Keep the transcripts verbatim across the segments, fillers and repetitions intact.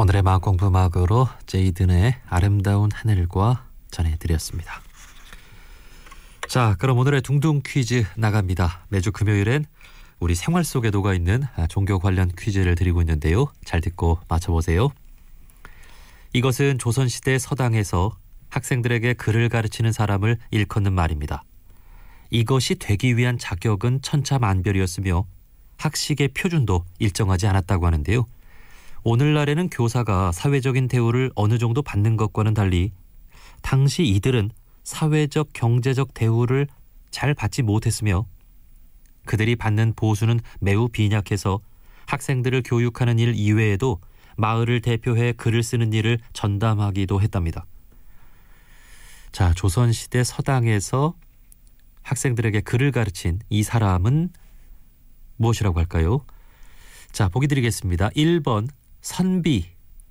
오늘의 마음공부 음악으로 제이든의 아름다운 하늘과 전해드렸습니다. 자, 그럼 오늘의 둥둥 퀴즈 나갑니다. 매주 금요일엔 우리 생활 속에 녹아있는 종교 관련 퀴즈를 드리고 있는데요. 잘 듣고 맞춰보세요. 이것은 조선시대 서당에서 학생들에게 글을 가르치는 사람을 일컫는 말입니다. 이것이 되기 위한 자격은 천차만별이었으며 학식의 표준도 일정하지 않았다고 하는데요. 오늘날에는 교사가 사회적인 대우를 어느 정도 받는 것과는 달리 당시 이들은 사회적 경제적 대우를 잘 받지 못했으며 그들이 받는 보수는 매우 빈약해서 학생들을 교육하는 일 이외에도 마을을 대표해 글을 쓰는 일을 전담하기도 했답니다. 자, 조선시대 서당에서 학생들에게 글을 가르친 이 사람은 무엇이라고 할까요? 자, 보기 드리겠습니다. 일 번 선비,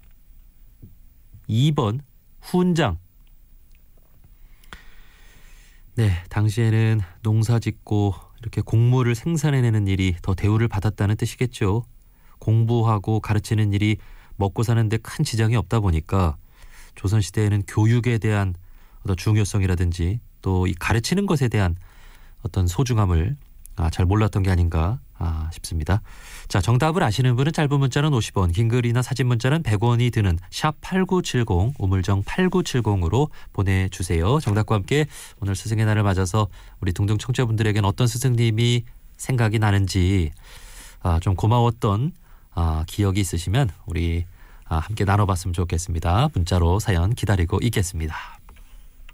이 번 훈장. 네, 당시에는 농사짓고 이렇게 곡물을 생산해내는 일이 더 대우를 받았다는 뜻이겠죠. 공부하고 가르치는 일이 먹고 사는데 큰 지장이 없다 보니까 조선시대에는 교육에 대한 어떤 중요성이라든지 또 이 가르치는 것에 대한 어떤 소중함을 아, 잘 몰랐던 게 아닌가 아, 싶습니다. 자, 정답을 아시는 분은 짧은 문자는 오십 원, 긴 글이나 사진 문자는 백 원이 드는 샵 팔구칠공, 우물정 팔구칠공으로 보내주세요. 정답과 함께 오늘 스승의 날을 맞아서 우리 둥둥 청취자분들에게는 어떤 스승님이 생각이 나는지 아, 좀 고마웠던 아, 기억이 있으시면 우리 아, 함께 나눠봤으면 좋겠습니다. 문자로 사연 기다리고 있겠습니다.